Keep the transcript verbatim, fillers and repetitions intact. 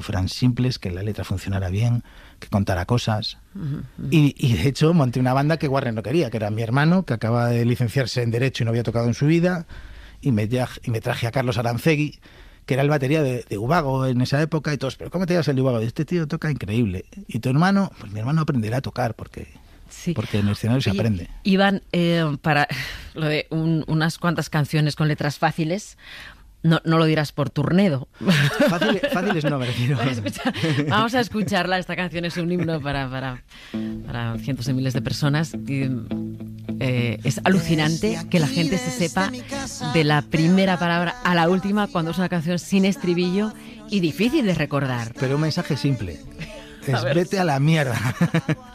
fueran simples, que la letra funcionara bien, que contara cosas. Uh-huh. Y, y de hecho monté una banda que Warner no quería, que era mi hermano, que acaba de licenciarse en Derecho y no había tocado en su vida, y me, y me traje a Carlos Arancegui, que era el batería de, de Ubago en esa época, y todos, pero ¿cómo te llevas el de Ubago? Este tío toca increíble. ¿Y tu hermano? Pues mi hermano aprenderá a tocar, porque... Sí. Porque en el escenario se Oye, aprende. Iván, eh, para lo de un, unas cuantas canciones con letras fáciles, no, no lo dirás por Turnedo. Fácil, fáciles no, me refiero. Vamos a escucharla. Esta canción es un himno para, para, para cientos de miles de personas. Y, eh, es alucinante que la gente se sepa de la primera palabra a la última cuando es una canción sin estribillo y difícil de recordar. Pero un mensaje simple. Es a vete a la mierda.